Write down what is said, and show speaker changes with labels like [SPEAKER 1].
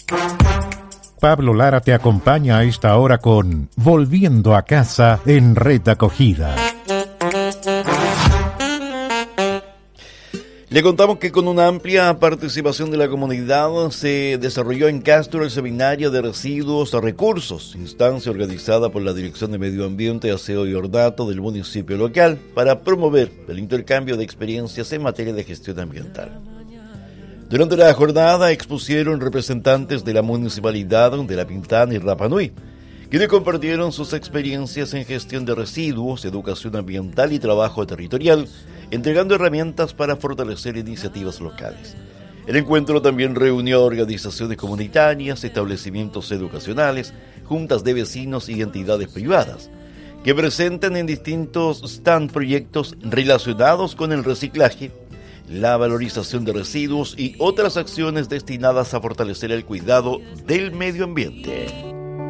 [SPEAKER 1] Pablo Lara te acompaña a esta hora con Volviendo a Casa en Red Acogida.
[SPEAKER 2] Le contamos que con una amplia participación de la comunidad se desarrolló en Castro el Seminario de Residuos a Recursos, instancia organizada por la Dirección de Medio Ambiente, Aseo y Ornato del municipio local para promover el intercambio de experiencias en materia de gestión ambiental. Durante la jornada expusieron representantes de la municipalidad de La Pintana y Rapa Nui, quienes compartieron sus experiencias en gestión de residuos, educación ambiental y trabajo territorial, entregando herramientas para fortalecer iniciativas locales. El encuentro también reunió organizaciones comunitarias, establecimientos educacionales, juntas de vecinos y entidades privadas, que presentan en distintos stand proyectos relacionados con el reciclaje, la valorización de residuos y otras acciones destinadas a fortalecer el cuidado del medio ambiente.